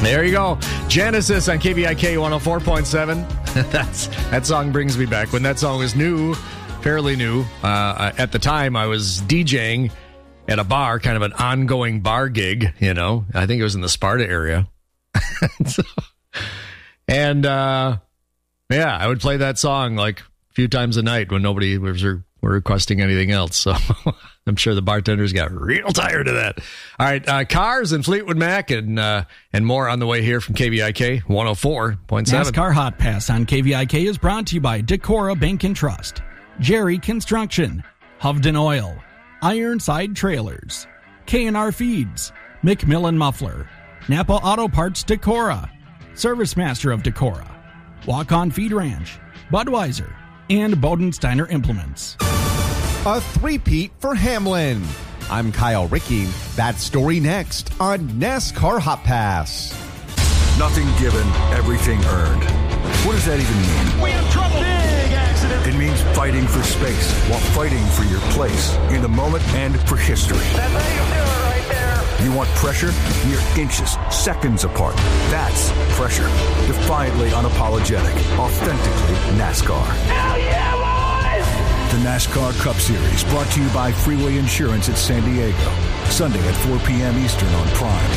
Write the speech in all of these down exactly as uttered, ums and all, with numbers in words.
There you go. Genesis on K V I K one oh four point seven. That's That song brings me back. When that song was new, fairly new, uh, at the time I was DJing at a bar, kind of an ongoing bar gig, you know. I think it was in the Sparta area. so, and, uh, yeah, I would play that song like a few times a night when nobody was re- were requesting anything else. So I'm sure the bartenders got real tired of that. All right, uh, Cars and Fleetwood Mac and uh, and more on the way here from K V I K one oh four point seven. NASCAR Hot Pass on K V I K is brought to you by Decorah Bank and Trust, Jerry Construction, Hovden Oil, Ironside Trailers, K and R Feeds, McMillan Muffler, Napa Auto Parts Decorah, Service Master of Decorah, Walk On Feed Ranch, Budweiser, and Bodensteiner Implements. A three-peat for Hamlin. I'm Kyle Rickey. That story next on NASCAR Hot Pass. Nothing given, everything earned. What does that even mean? We have trouble. Big accident. It means fighting for space while fighting for your place in the moment and for history. That's how you do it right there. You want pressure? Mere inches, seconds apart. That's pressure. Defiantly unapologetic. Authentically NASCAR. Hell yeah, boys! The NASCAR Cup Series, brought to you by Freeway Insurance at San Diego. Sunday at four p.m. Eastern on Prime.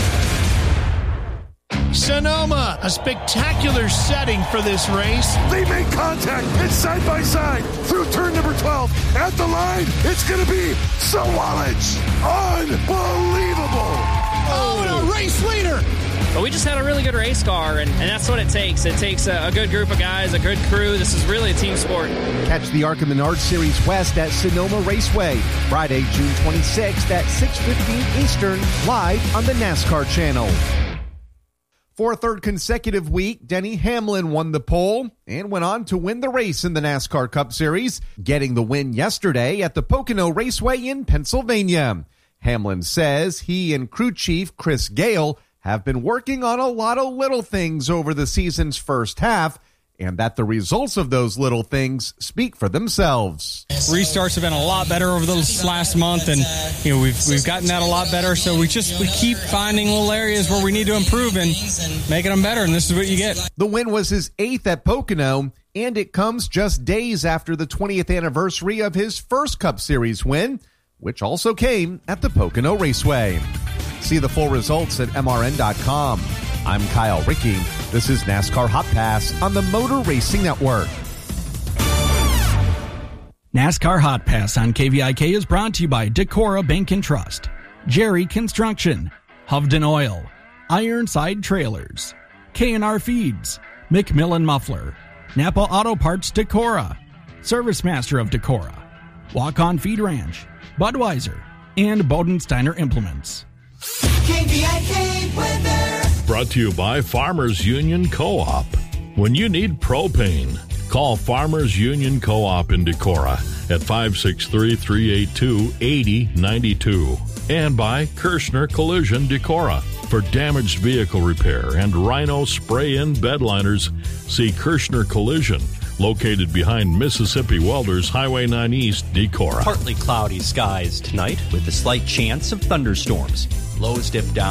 Sonoma, a spectacular setting for this race. They make contact. It's side by side through turn number twelve. At the line, it's going to be Sawallich. Unbelievable. Oh, and a race leader. But we just had a really good race car, and, and that's what it takes. It takes a, a good group of guys, a good crew. This is really a team sport. Catch the ARCA Menard Series West at Sonoma Raceway, Friday, June twenty-sixth at six fifteen Eastern, live on the NASCAR channel. For a third consecutive week, Denny Hamlin won the pole and went on to win the race in the NASCAR Cup Series, getting the win yesterday at the Pocono Raceway in Pennsylvania. Hamlin says he and crew chief Chris Gale have been working on a lot of little things over the season's first half, and that the results of those little things speak for themselves. Restarts have been a lot better over this last month, and you know we've we've gotten that a lot better. So we just we keep finding little areas where we need to improve and making them better, and this is what you get. The win was his eighth at Pocono, and it comes just days after the twentieth anniversary of his first Cup Series win, which also came at the Pocono Raceway. See the full results at M R N dot com. I'm Kyle Rickey. This is NASCAR Hot Pass on the Motor Racing Network. NASCAR Hot Pass on K V I K is brought to you by Decorah Bank and Trust, Jerry Construction, Hovden Oil, Ironside Trailers, K and R Feeds, McMillan Muffler, Napa Auto Parts Decorah, Service Master of Decorah, Walk On Feed Ranch, Budweiser, and Bodensteiner Implements. K V I K weather. Brought to you by Farmers Union Co-op. When you need propane, call Farmers Union Co-op in Decorah at five six three, three eight two, eight zero nine two. And by Kirshner Collision Decorah. For damaged vehicle repair and Rhino spray-in bedliners, see Kirshner Collision, located behind Mississippi Welders Highway nine East, Decorah. Partly cloudy skies tonight with a slight chance of thunderstorms. Lows dip down